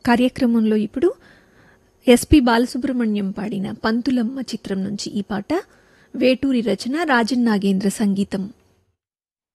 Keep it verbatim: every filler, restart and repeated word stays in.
కార్యక్రమంలో ఇప్పుడు ఎస్పి బాలసుబ్రహ్మణ్యం పాడిన పంతులమ్మ చిత్రం నుంచి ఈ పాట. వేటూరి రచన, రాజన్ నాగేంద్ర సంగీతం.